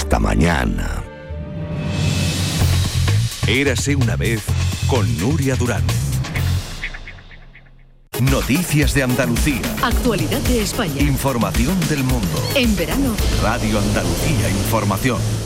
Hasta mañana. Érase una vez con Nuria Durán. Noticias de Andalucía. Actualidad de España. Información del mundo. En verano. Radio Andalucía Información.